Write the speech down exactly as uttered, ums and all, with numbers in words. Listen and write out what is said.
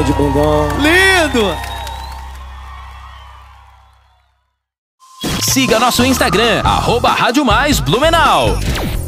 de bundão. Lindo! Siga nosso Instagram, arroba Rádio Mais Blumenau.